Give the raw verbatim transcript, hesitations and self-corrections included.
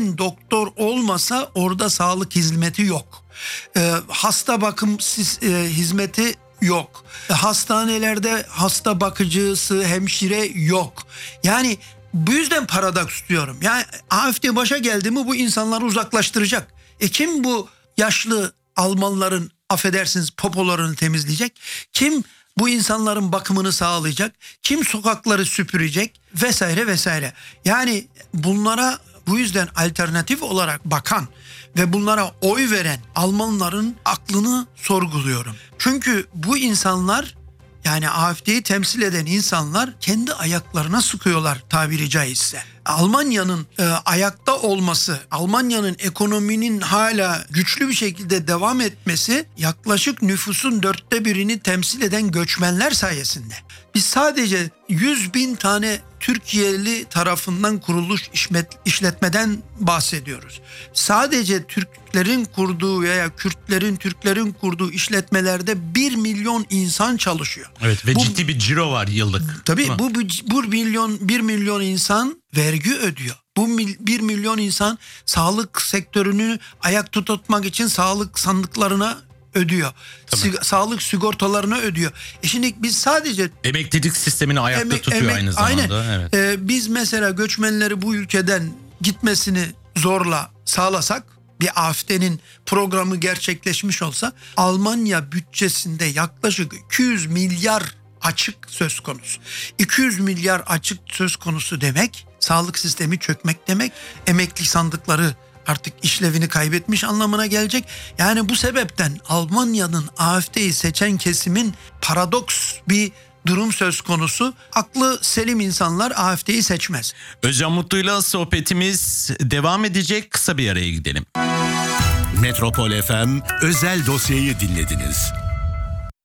Doktor olmasa orada sağlık hizmeti yok. Ee, hasta bakım siz, e, hizmeti yok. Hastanelerde hasta bakıcısı, hemşire yok. Yani bu yüzden paradoks diyorum. Yani A F D başa geldi mi bu insanları uzaklaştıracak. E kim bu yaşlı Almanların, affedersiniz, popolarını temizleyecek? Kim bu insanların bakımını sağlayacak? Kim sokakları süpürecek? Vesaire vesaire. Yani bunlara bu yüzden alternatif olarak bakan ve bunlara oy veren Almanların aklını sorguluyorum. Çünkü bu insanlar, yani A F D'yi temsil eden insanlar kendi ayaklarına sıkıyorlar tabiri caizse. Almanya'nın e, ayakta olması, Almanya'nın ekonominin hala güçlü bir şekilde devam etmesi yaklaşık nüfusun dörtte birini temsil eden göçmenler sayesinde. Biz sadece yüz bin tane Türkiye'li tarafından kurulmuş işletmeden bahsediyoruz. Sadece Türklerin kurduğu veya Kürtlerin, Türklerin kurduğu işletmelerde bir milyon insan çalışıyor. Evet ve bu, ciddi bir ciro var yıllık. Tabii bu, bu, bu milyon, bir milyon insan vergi ödüyor. Bu bir milyon insan sağlık sektörünü ayakta tutmak için sağlık sandıklarına ödüyor. Sig- sağlık sigortalarını ödüyor. E şimdi biz sadece emeklilik sistemini ayakta emek, tutuyor emek, aynı zamanda. Aynen. Evet. Ee, biz mesela göçmenleri bu ülkeden gitmesini zorla sağlasak, bir A F D'nin programı gerçekleşmiş olsa Almanya bütçesinde yaklaşık iki yüz milyar açık söz konusu. iki yüz milyar açık söz konusu demek sağlık sistemi çökmek demek, emekli sandıkları artık işlevini kaybetmiş anlamına gelecek. Yani bu sebepten Almanya'nın A F D'yi seçen kesimin paradoks bir durum söz konusu. Aklı selim insanlar A F D'yi seçmez. Özcan Mutlu'yla sohbetimiz devam edecek. Kısa bir araya gidelim. Metropol F M özel dosyayı dinlediniz.